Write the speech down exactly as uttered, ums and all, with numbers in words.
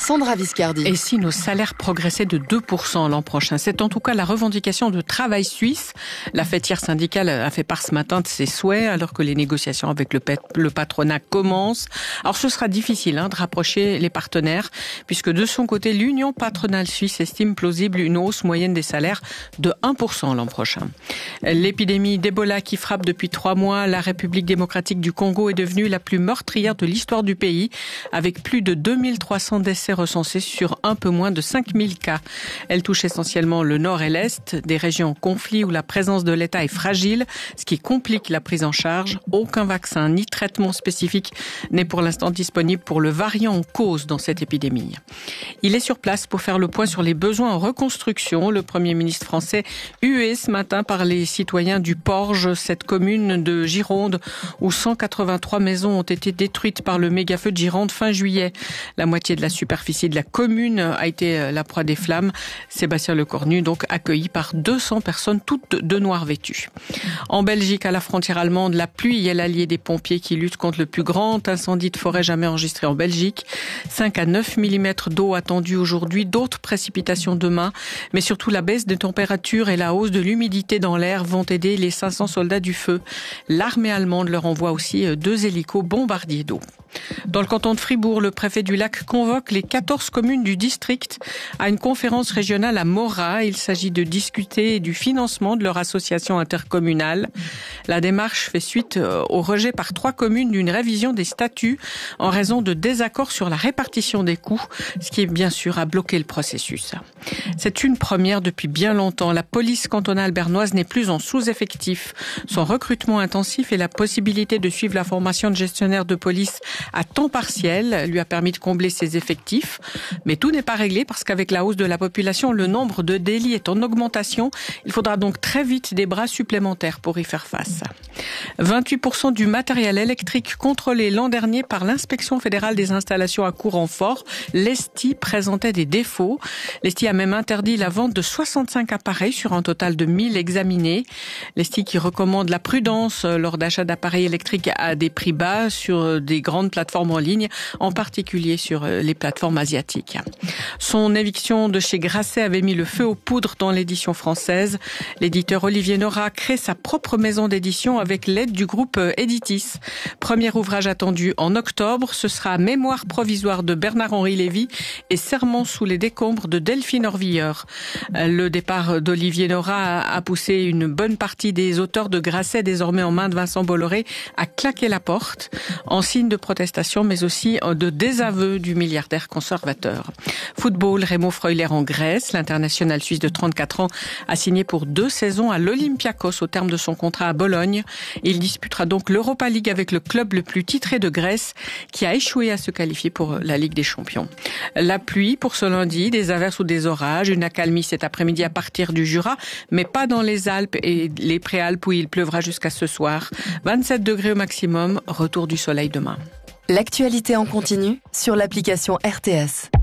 Sandra Viscardi. Et si nos salaires progressaient de deux pour cent l'an prochain? C'est en tout cas la revendication de Travail Suisse. La fêtière syndicale a fait part ce matin de ses souhaits alors que les négociations avec le, le patronat commencent. Alors ce sera difficile hein, de rapprocher les partenaires puisque de son côté, l'Union patronale suisse estime plausible une hausse moyenne des salaires de un pour cent l'an prochain. L'épidémie d'Ebola qui frappe depuis trois mois la République démocratique du Congo est devenue la plus meurtrière de l'histoire du pays avec plus de deux mille trois cents décès recensés sur un peu moins de cinq mille cas. Elle touche essentiellement le nord et l'est, des régions en conflit où la présence de l'État est fragile, ce qui complique la prise en charge. Aucun vaccin ni traitement spécifique n'est pour l'instant disponible pour le variant en cause dans cette épidémie. Il est sur place pour faire le point sur les besoins en reconstruction. Le Premier ministre français hué ce matin par les citoyens du Porge, cette commune de Gironde où cent quatre-vingt-trois maisons ont été détruites par le méga-feu de Gironde fin juillet. La moitié de la superficie de la commune a été la proie des flammes. Sébastien Lecornu, donc accueilli par deux cents personnes, toutes de noir vêtues. En Belgique, à la frontière allemande, la pluie est l'allié des pompiers qui luttent contre le plus grand incendie de forêt jamais enregistré en Belgique. cinq à neuf millimètres d'eau attendus aujourd'hui, d'autres précipitations demain, mais surtout la baisse des températures et la hausse de l'humidité dans l'air vont aider les cinq cents soldats du feu. L'armée allemande leur envoie aussi deux hélicos bombardiers d'eau. Dans le canton de Fribourg, le préfet du Lac convoque les quatorze communes du district à une conférence régionale à Morat. Il s'agit de discuter du financement de leur association intercommunale. La démarche fait suite au rejet par trois communes d'une révision des statuts en raison de désaccords sur la répartition des coûts, ce qui est bien sûr a bloqué le processus. C'est une première depuis bien longtemps. La police cantonale bernoise n'est plus en sous-effectif. Son recrutement intensif et la possibilité de suivre la formation de gestionnaire de police à temps partiel lui a permis de combler ses effectifs. Mais tout n'est pas réglé parce qu'avec la hausse de la population, le nombre de délits est en augmentation. Il faudra donc très vite des bras supplémentaires pour y faire face. vingt-huit pour cent du matériel électrique contrôlé l'an dernier par l'Inspection fédérale des installations à courant fort, l'E S T I, présentait des défauts. L'E S T I a même interdit la vente de soixante-cinq appareils sur un total de mille examinés. L'E S T I qui recommande la prudence lors d'achat d'appareils électriques à des prix bas sur des grandes plateformes en ligne, en particulier sur les plateformes asiatiques. Son éviction de chez Grasset avait mis le feu aux poudres dans l'édition française. L'éditeur Olivier Nora crée sa propre maison d'édition avec l'aide du groupe Editis. Premier ouvrage attendu en octobre, ce sera Mémoire provisoire de Bernard-Henri Lévy et Sermon sous les décombres de Delphine Orvilleur. Le départ d'Olivier Nora a poussé une bonne partie des auteurs de Grasset, désormais en main de Vincent Bolloré, à claquer la porte, en signe de protestation, mais aussi de désaveu du milliardaire conservateur. Football, Remo Freuler en Grèce. L'international suisse de trente-quatre ans a signé pour deux saisons à l'Olympiakos au terme de son contrat à Bologne. Il disputera donc l'Europa League avec le club le plus titré de Grèce qui a échoué à se qualifier pour la Ligue des Champions. La pluie pour ce lundi, des averses ou des orages, une accalmie cet après-midi à partir du Jura, mais pas dans les Alpes et les Préalpes où il pleuvra jusqu'à ce soir. vingt-sept degrés au maximum, retour du soleil demain. L'actualité en continu sur l'application R T S.